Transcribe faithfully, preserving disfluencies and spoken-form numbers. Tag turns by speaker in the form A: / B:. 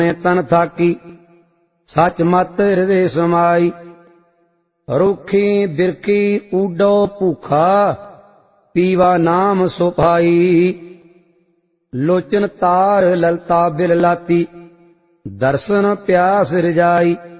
A: तन थाकी सच मत हृदय समाई। रूखी बिरखी ऊडो भूखा पीवा नाम सुभाई। लोचन तार ललता बिल लाती दर्शन प्यास रिजाई।